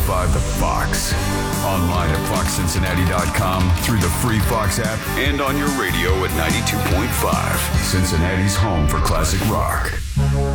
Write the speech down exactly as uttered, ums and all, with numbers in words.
five The Fox. Online at fox cincinnati dot com, through the free Fox app, and on your radio at ninety-two point five. Cincinnati's home for classic rock.